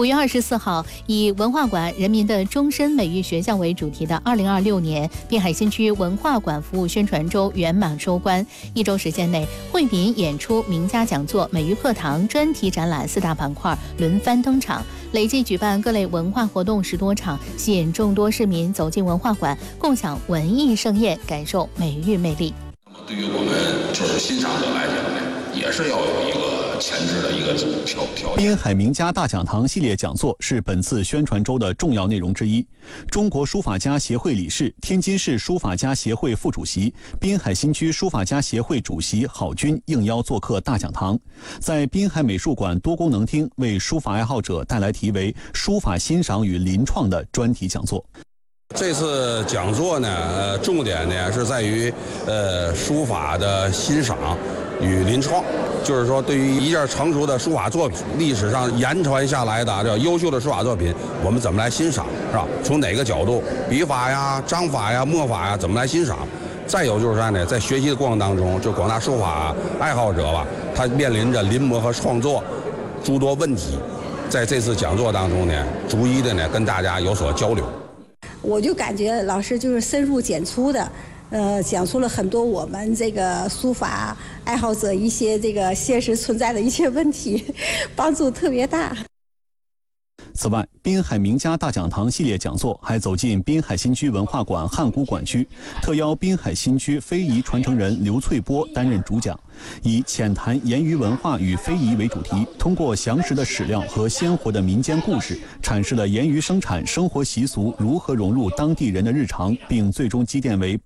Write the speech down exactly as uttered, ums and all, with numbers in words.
五月二十四号，以文化馆人民的终身美育学校为主题的二零二六年滨海新区文化馆服务宣传周圆满收官。一周时间内，惠民、演出、名家讲座、美育课堂、专题展览四大板块轮番登场，累计举办各类文化活动十多场，吸引众多市民走进文化馆，共享文艺盛宴，感受美育魅力。 那么，对于我们就是欣赏者来讲呢，也是要有一个前置的一个条条件。 滨海名家大讲堂系列讲座是本次宣传周的重要内容之一。中国书法家协会理事、天津市书法家协会副主席、滨海新区书法家协会主席郝军应邀做客大讲堂，在滨海美术馆多功能厅为书法爱好者带来题为“书法欣赏与临创”的专题讲座。 这次讲座呢，呃，重点呢是在于呃书法的欣赏与临创，就是说对于一件成熟的书法作品，历史上言传下来的这优秀的书法作品，我们怎么来欣赏，是吧？从哪个角度，笔法呀、章法呀、墨法呀，怎么来欣赏？再有就是呢，在学习的过程当中，就广大书法爱好者吧，他面临着临摹和创作诸多问题，在这次讲座当中呢，逐一的呢跟大家有所交流。 我就感觉老师就是深入浅出的，呃，讲出了很多我们这个书法爱好者一些这个现实存在的一些问题，帮助特别大。 此外，滨海名家大讲堂系列讲座还走进滨海新区文化馆汉古馆区，特邀滨海新区非遗传承人刘翠波担任主讲，以浅谈言语文化与非遗为主题，通过详实的史料和鲜活的民间故事，阐释了言语生产生活习俗如何融入当地人的日常，并最终积淀为